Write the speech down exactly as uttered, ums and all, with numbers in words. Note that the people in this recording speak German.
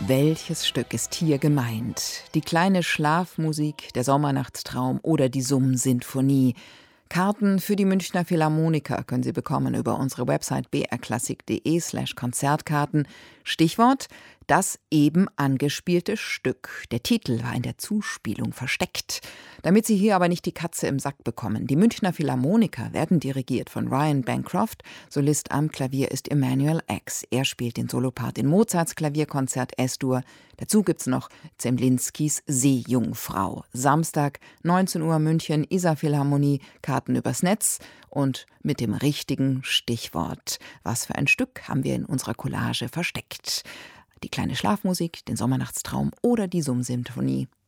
Welches Stück ist hier gemeint? Die kleine Schlafmusik, der Sommernachtstraum oder die Summ-Sinfonie? Karten für die Münchner Philharmoniker können Sie bekommen über unsere Website b r klassik punkt d e slash Konzertkarten. Stichwort: das eben angespielte Stück. Der Titel war in der Zuspielung versteckt. Damit Sie hier aber nicht die Katze im Sack bekommen: Die Münchner Philharmoniker werden dirigiert von Ryan Bancroft. Solist am Klavier ist Emanuel X. Er spielt den Solopart in Mozarts Klavierkonzert S-Dur. Dazu gibt's noch Zemlinskis Seejungfrau. Samstag, neunzehn Uhr München, Isar-Philharmonie, Karten übers Netz und mit dem richtigen Stichwort. Was für ein Stück haben wir in unserer Collage versteckt? Die kleine Schlafmusik, den Sommernachtstraum oder die Summ-Sinfonie?